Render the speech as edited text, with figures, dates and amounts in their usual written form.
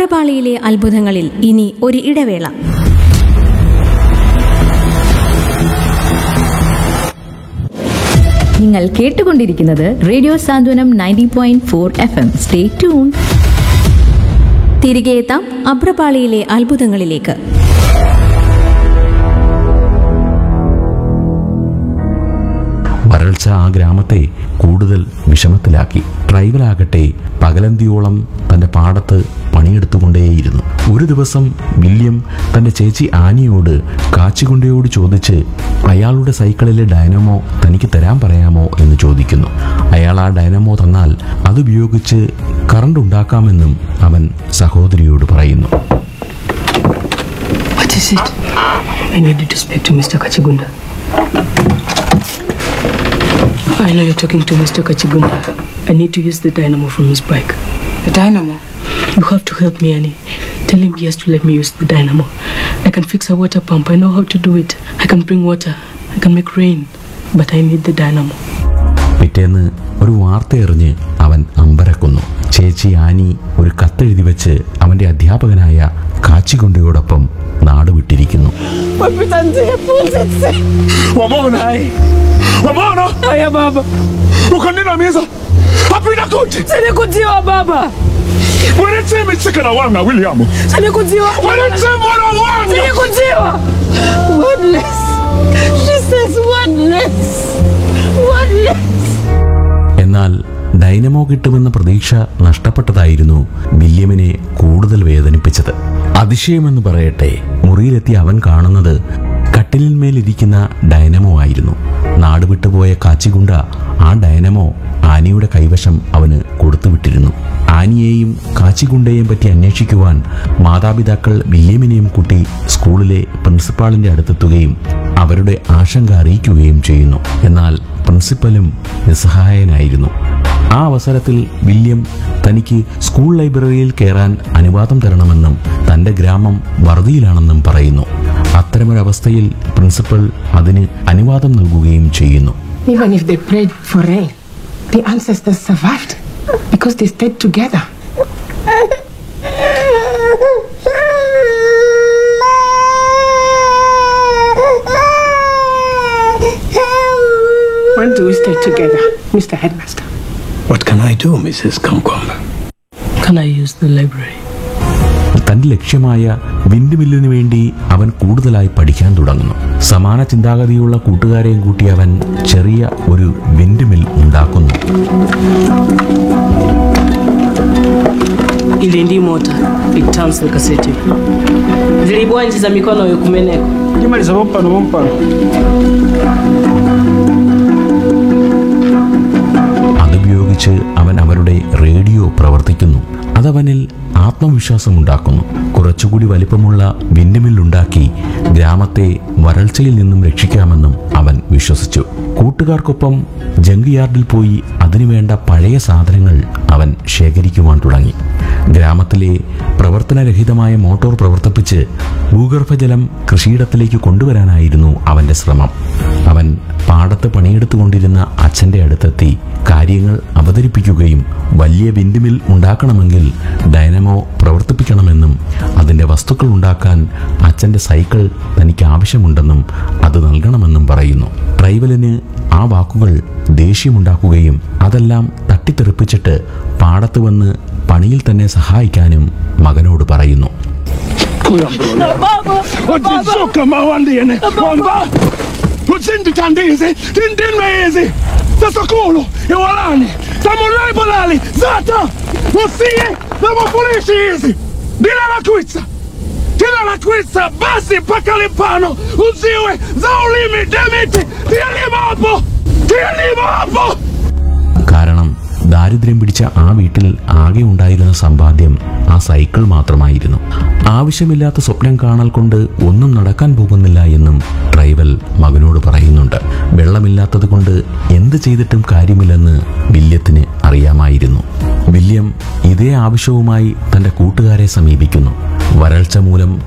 അഭ്രപാളിയിലെ അത്ഭുതങ്ങളിൽ ഇനി ഒരു ഇടവേള. നിങ്ങൾ കേട്ടുകൊണ്ടിരിക്കുന്നത് റേഡിയോ സാന്ത്വനം 90.4 FM. Stay tune. തിരികെ എത്താം അഭ്രപാളിയിലെ അത്ഭുതങ്ങളിലേക്ക്. വരൾച്ച ആ ഗ്രാമത്തെ കൂടുതൽ വിഷമത്തിലാക്കി. ട്രൈബലാകട്ടെ പകലന്തിയോളം തൻ്റെ പാടത്ത് പണിയെടുത്തുകൊണ്ടേയിരുന്നു. ഒരു ദിവസം വില്യം തൻ്റെ ചേച്ചി ആനിയോട് കാച്ചിഗുണ്ടയോട് ചോദിച്ച് അയാളുടെ സൈക്കിളിലെ ഡൈനമോ തനിക്ക് തരാൻ പറയാമോ എന്ന് ചോദിക്കുന്നു. അയാൾ ആ ഡൈനമോ തന്നാൽ അതുപയോഗിച്ച് കറണ്ട് ഉണ്ടാക്കാമെന്നും അവൻ സഹോദരിയോട് പറയുന്നു. I know you're talking to Mr. Kachigunda. I need to use the dynamo from his bike. The dynamo? You have to help me, Annie. Tell him he has to let me use the dynamo. I can fix a water pump. I know how to do it. I can bring water. I can make rain. But I need the dynamo. പിറ്റേന്ന് ഒരു വാർത്തയെറിഞ്ഞ് അവൻ അമ്പരക്കുന്നു. ചേച്ചി Annie ഒരു കത്തെഴുതി വെച്ച് അവൻ്റെ അധ്യാപകനായ കാച്ചിഗുണ്ടയോടൊപ്പം നാട് വിട്ടിരിക്കുന്നു. Aya baba. Ukanena meza. Apina kuti. Sane kutiwa baba. Wale tseme tsikana wanga William. Sane kutiwa. Wale tseme wanga. Sane kutiwa. Wordless. She says wordless. Wordless. എന്നാൽ ഡൈനമോ കിട്ടുമെന്ന പ്രതീക്ഷ നഷ്ടപ്പെട്ടതായിരുന്നു വില്യമിനെ കൂടുതൽ വേദനിപ്പിച്ചത്. അതിശയമെന്ന് പറയട്ടെ, മുറിയിലെത്തി അവൻ കാണുന്നത് കട്ടിലിന്മേലിരിക്കുന്ന ഡൈനമോ ആയിരുന്നു. നാടുവിട്ടുപോയ കാച്ചിഗുണ്ട ആ ഡൈനമോ ആനിയുടെ കൈവശം അവന് കൊടുത്തുവിട്ടിരുന്നു. ആനിയെയും കാച്ചിഗുണ്ടയെയും പറ്റി അന്വേഷിക്കുവാൻ മാതാപിതാക്കൾ വില്യമിനെയും കൂട്ടി സ്കൂളിലെ പ്രിൻസിപ്പാളിന്റെ അടുത്തെത്തുകയും അവരുടെ ആശങ്ക അറിയിക്കുകയും ചെയ്യുന്നു. എന്നാൽ പ്രിൻസിപ്പലും നിസ്സഹായനായിരുന്നു. ആ അവസരത്തിൽ വില്യം തനിക്ക് സ്കൂൾ ലൈബ്രറിയിൽ കയറാൻ അനുവാദം തരണമെന്നും തൻ്റെ ഗ്രാമം വറുതിയിലാണെന്നും പറയുന്നു. അത്തരമൊരവസ്ഥയിൽ പ്രിൻസിപ്പൽ അതിന് അനുവാദം നൽകുകയും ചെയ്യുന്നു. Even if they prayed for rain, the ancestors survived because they stayed together. When do we stay together, Mr. Headmaster? What can I do, Mrs. Kamkwamba? Can I use the library? തന്റെ ലക്ഷ്യമായ wind മില്ലിനു വേണ്ടി അവൻ കൂടുതലായി പഠിക്കാൻ തുടങ്ങുന്നു. സമാന ചിന്താഗതിയുള്ള കൂട്ടുകാരെയും കൂട്ടി അവൻ ചെറിയ ഒരു വിൻഡ് മിൽ ഉണ്ടാക്കുന്നു. Ilindi motor, it turns like a city. Zilibwanjiza mikono yokumeneko. Jimaliza bompa. അതുപയോഗിച്ച് അവൻ അവരുടെ റേഡിയോ പ്രവർത്തിക്കുന്നു. അതവനിൽ ആത്മവിശ്വാസമുണ്ടാക്കുന്നു. കുറച്ചുകൂടി വലിപ്പമുള്ള വിൻഡ്മില്ലുണ്ടാക്കി ഗ്രാമത്തെ വരൾച്ചയിൽ നിന്നും രക്ഷിക്കാമെന്നും അവൻ വിശ്വസിച്ചു. കൂട്ടുകാർക്കൊപ്പം ജങ്ക് യാർഡിൽ പോയി അതിനുവേണ്ട പഴയ സാധനങ്ങൾ അവൻ ശേഖരിക്കുവാൻ തുടങ്ങി. ഗ്രാമത്തിലെ പ്രവർത്തനരഹിതമായ മോട്ടോർ പ്രവർത്തിപ്പിച്ച് ഭൂഗർഭജലം കൃഷിയിടത്തിലേക്ക് കൊണ്ടുവരാനായിരുന്നു അവൻ്റെ ശ്രമം. അവൻ പാടത്ത് പണിയെടുത്തുകൊണ്ടിരുന്ന അച്ഛൻ്റെ അടുത്തെത്തി കാര്യങ്ങൾ അവതരിപ്പിക്കുകയും വലിയ വിൻഡ്മിൽ ഉണ്ടാക്കണമെങ്കിൽ ഡൈനമോ പ്രവർത്തിപ്പിക്കണമെന്നും അതിൻ്റെ വസ്തുക്കൾ ഉണ്ടാക്കാൻ അച്ഛൻ്റെ സൈക്കിൾ തനിക്ക് ആവശ്യമുണ്ടെന്നും അത് നൽകണമെന്നും പറയുന്നു. ട്രൈബലിന് ആ വാക്കുകൾ ദേഷ്യമുണ്ടാക്കുകയും അതെല്ലാം തട്ടിത്തെറിപ്പിച്ചിട്ട് പാടത്ത് വന്ന് പണിയിൽ തന്നെ സഹായിക്കാനും മകനോട് പറയുന്നു. Tira la quizza, basi mpaka Lipano, uziwe za ulimi demiti, tieni hapo. കാരണം ദാരിദ്ര്യം പിടിച്ച ആ വീട്ടിൽ ആകെ ഉണ്ടായിരുന്ന സമ്പാദ്യം ആ സൈക്കിൾ മാത്രമായിരുന്നു. ആവശ്യമില്ലാത്ത സ്വപ്നം കാണൽ കൊണ്ട് ഒന്നും നടക്കാൻ പോകുന്നില്ല എന്നും ട്രൈബൽ മകനോട് പറയുന്നുണ്ട്. വെള്ളമില്ലാത്തത് കൊണ്ട് എന്ത് ചെയ്തിട്ടും കാര്യമില്ലെന്ന് വില്യത്തിന് അറിയാമായിരുന്നു. വില്യം ഇതേ ആവശ്യവുമായി തൻ്റെ കൂട്ടുകാരെ സമീപിക്കുന്നു. വരൾച്ച മൂലം